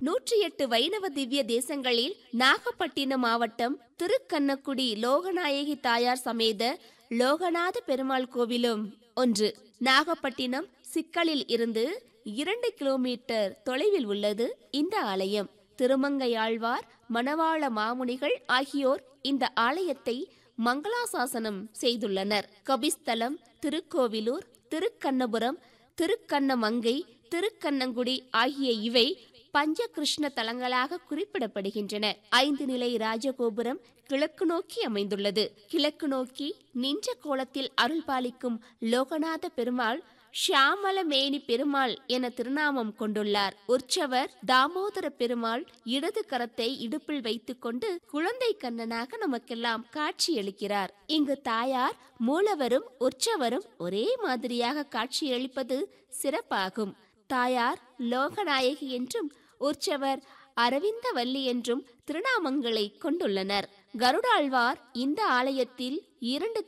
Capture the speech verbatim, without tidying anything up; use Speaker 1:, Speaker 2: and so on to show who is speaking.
Speaker 1: நூற்றி எட்டு வைணவ திவ்ய தேசங்களில் நாகப்பட்டினம் மாவட்டம் திருக்கண்ணக்குடி லோகநாயகி தாயார் சமேத லோகநாத பெருமாள் கோவிலும் ஒன்று. நாகப்பட்டினம் சிக்கலில் இருந்து இரண்டு கிலோமீட்டர் தொலைவில் உள்ளது இந்த ஆலயம். திருமங்கையாழ்வார், மணவாள மாமுனிகள் ஆகியோர் இந்த ஆலயத்தை மங்களாசாசனம் செய்துள்ளனர். கபிஸ்தலம், திருக்கோவிலூர், திருக்கண்ணபுரம், திருக்கண்ணமங்கை, திருக்கண்ணங்குடி ஆகிய இவை பஞ்ச கிருஷ்ண தலங்களாக குறிப்பிடப்படுகின்றன. ஐந்து நிலை ராஜகோபுரம் கிழக்கு நோக்கி அமைந்துள்ளது. கிழக்கு நோக்கி நின்ற கோலத்தில் அருள் பாலிக்கும் லோகநாத பெருமாள் ஷியாமல மேனி பெருமாள் என திருநாமம் கொண்டுள்ளார். உற்சவர் தாமோதர பெருமாள் இடது கரத்தை இடுப்பில் வைத்துக் கொண்டு குழந்தை கண்ணனாக நமக்கெல்லாம் காட்சியளிக்கிறார். இங்கு தாயார் மூலவரும் உற்சவரும் ஒரே மாதிரியாக காட்சியளிப்பது சிறப்பாகும். தாயார் லோகநாயகி என்றும் உற்சவர் அரவிந்தவல்லி என்றும் திருநாமங்களை கொண்டுள்ளனர். கருடாழ்வார் இந்த ஆலயத்தில் இரண்டு